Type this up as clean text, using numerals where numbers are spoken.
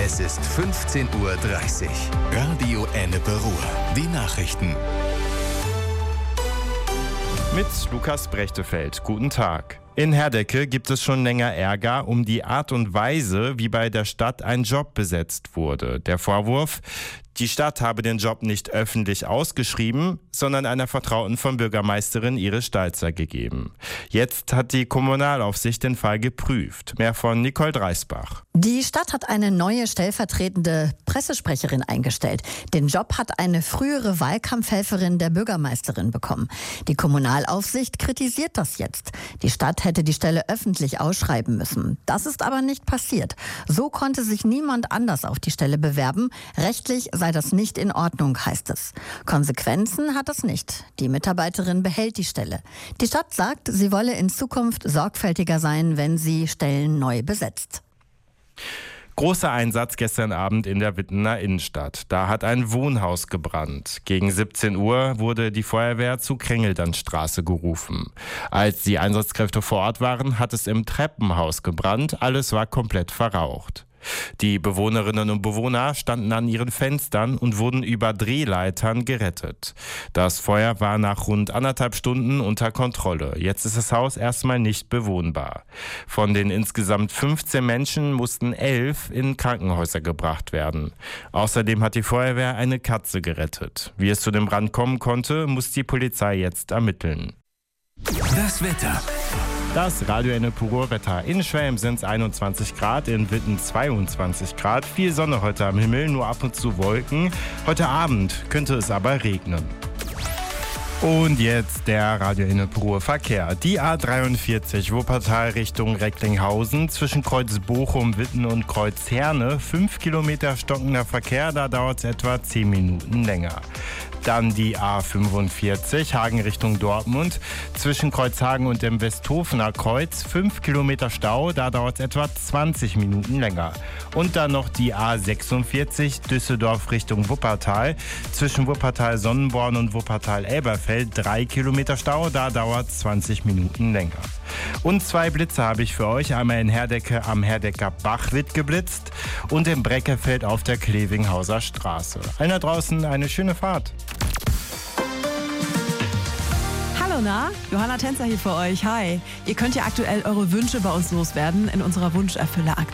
Es ist 15:30 Uhr. Radio Ennepe Ruhr. Die Nachrichten. Mit Lukas Brechtefeld. Guten Tag. In Herdecke gibt es schon länger Ärger um die Art und Weise, wie bei der Stadt ein Job besetzt wurde. Der Vorwurf: Die Stadt habe den Job nicht öffentlich ausgeschrieben, sondern einer Vertrauten von Bürgermeisterin Iris Stalzer gegeben. Jetzt hat die Kommunalaufsicht den Fall geprüft. Mehr von Nicole Dreisbach. Die Stadt hat eine neue stellvertretende Pressesprecherin eingestellt. Den Job hat eine frühere Wahlkampfhelferin der Bürgermeisterin bekommen. Die Kommunalaufsicht kritisiert das jetzt. Die Stadt hätte die Stelle öffentlich ausschreiben müssen. Das ist aber nicht passiert. So konnte sich niemand anders auf die Stelle bewerben. Rechtlich sei das nicht in Ordnung, heißt es. Konsequenzen hat das nicht. Die Mitarbeiterin behält die Stelle. Die Stadt sagt, sie wolle in Zukunft sorgfältiger sein, wenn sie Stellen neu besetzt. Großer Einsatz gestern Abend in der Wittener Innenstadt. Da hat ein Wohnhaus gebrannt. Gegen 17 Uhr wurde die Feuerwehr zu Krängeldernstraße gerufen. Als die Einsatzkräfte vor Ort waren, hat es im Treppenhaus gebrannt. Alles war komplett verraucht. Die Bewohnerinnen und Bewohner standen an ihren Fenstern und wurden über Drehleitern gerettet. Das Feuer war nach rund 1,5 Stunden unter Kontrolle. Jetzt ist das Haus erstmal nicht bewohnbar. Von den insgesamt 15 Menschen mussten 11 in Krankenhäuser gebracht werden. Außerdem hat die Feuerwehr eine Katze gerettet. Wie es zu dem Brand kommen konnte, muss die Polizei jetzt ermitteln. Das Wetter. Das Radio Ennepe Ruhr Wetter. In Schwelm sind es 21 Grad, in Witten 22 Grad. Viel Sonne heute am Himmel, nur ab und zu Wolken. Heute Abend könnte es aber regnen. Und jetzt der Radio Ennepe Ruhr Verkehr. Die A43 Wuppertal Richtung Recklinghausen zwischen Kreuz Bochum, Witten und Kreuz Herne. 5 Kilometer stockender Verkehr, da dauert es etwa 10 Minuten länger. Dann die A45 Hagen Richtung Dortmund zwischen Kreuzhagen und dem Westhofener Kreuz. 5 Kilometer Stau, da dauert es etwa 20 Minuten länger. Und dann noch die A46 Düsseldorf Richtung Wuppertal zwischen Wuppertal-Sonnenborn und Wuppertal-Elberfeld. 3 Kilometer Stau, da dauert es 20 Minuten länger. Und 2 Blitze habe ich für euch. Einmal in Herdecke am Herdecker Bach wird geblitzt und in Breckefeld auf der Klevinghauser Straße. Allen da draußen eine schöne Fahrt. Hallo, na? Johanna Tänzer hier für euch. Hi. Ihr könnt ja aktuell eure Wünsche bei uns loswerden in unserer Wunscherfüller-Aktion.